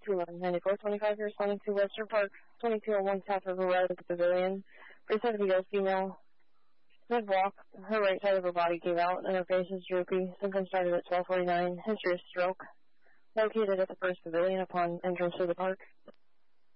9425 responding to Western Park, 2201 South River Road at the Pavilion. For 70-year-old female, mid-walk, her right side of her body gave out and her face is droopy. Symptoms started at 12:49. History of stroke. Located at the first pavilion upon entrance to the park.